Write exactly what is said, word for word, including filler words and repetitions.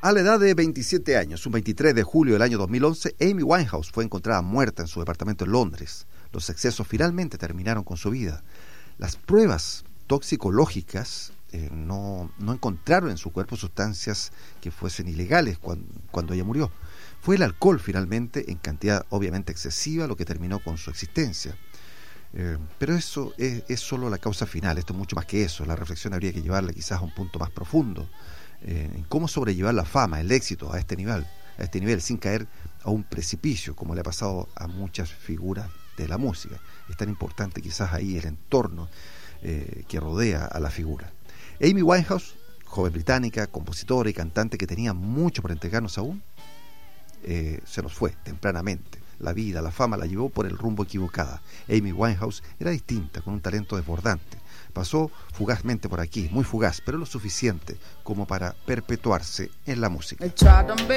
A la edad de veintisiete años, un veintitrés de julio del año dos mil once, Amy Winehouse fue encontrada muerta en su departamento en Londres. Los excesos finalmente terminaron con su vida. Las pruebas toxicológicas eh, no, no encontraron en su cuerpo sustancias que fuesen ilegales cuando, cuando ella murió. Fue el alcohol finalmente, en cantidad obviamente excesiva, lo que terminó con su existencia. Eh, pero eso es, es solo la causa final, esto es mucho más que eso. La reflexión habría que llevarla quizás a un punto más profundo, eh, en cómo sobrellevar la fama, el éxito a este nivel, a este nivel, sin caer a un precipicio, como le ha pasado a muchas figuras de la música. Es tan importante quizás ahí el entorno eh, que rodea a la figura. Amy Winehouse, joven británica, compositora y cantante que tenía mucho por entregarnos aún, eh, se nos fue tempranamente. La vida, la fama la llevó por el rumbo equivocado. Amy Winehouse era distinta, con un talento desbordante. Pasó fugazmente por aquí, muy fugaz, pero lo suficiente como para perpetuarse en la música.